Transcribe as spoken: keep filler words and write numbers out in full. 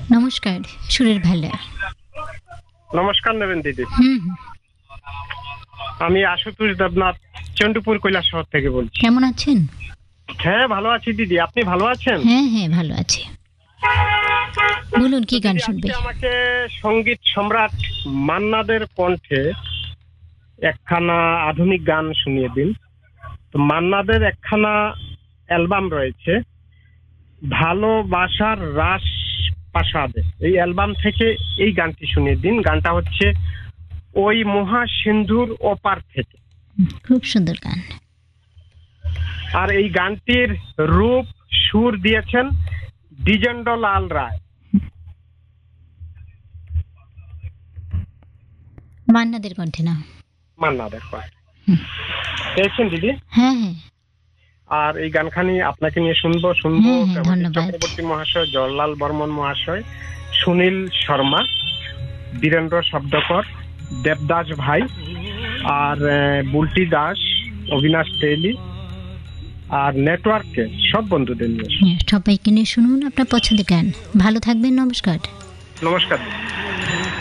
নমস্কার, সুরের ভালা। নমস্কার নেবেন দিদি। হুম, আমি আশুতোষ দেবনাথ, চন্ডীপুর কৈলাসহর থেকে বলছি। কেমন আছেন? হ্যাঁ, ভালো আছি দিদি। আপনি ভালো আছেন? হ্যাঁ হ্যাঁ ভালো আছি। বলুন কি গান দিদি, শুনবে? আজকে আমাকে সঙ্গীত সম্রাট মান্নাদের কণ্ঠে একখানা আধুনিক গান শুনিয়ে দিন। তো মান্নাদের একখানা অ্যালবাম রয়েছে, ভালোবাসার রাস প্রাসাদে। এই অ্যালবাম থেকে এই গানটি শুনিয়ে দিন। গানটা হচ্ছে ওই মহা সিন্ধুর ওপার থেকে। খুব সুন্দর গান। আর এই গানটির রূপ সুর দিয়েছেন দ্বিজেন্দ্রলাল রায়। মান্নাদের কণ্ঠে না? মান্নাদের কণ্ঠে। পেয়েছেন দিদি? হ্যাঁ হ্যাঁ আর এই গানখানি আপনাকে নিয়ে শুনবো শুনবো হ্যাঁ, হ্যাঁ, শ্যামাজি ধন্যবাদ। চক্রবর্তী মহাশয়, জওয়াহরলাল বর্মন মহাশয়, সুনীল শর্মা, বীরেন্দ্র শব্দকর, দেবদাস ভাই, আর আহ, বুলটি দাস, অবিনাশ তেলি, আর নেটওয়ার্কে সব বন্ধুদের নিয়ে। হ্যাঁ, সবাইকে নিয়ে শুনুন আপনার পছন্দের গান। ভালো থাকবেন, নমস্কার। নমস্কার দিদি।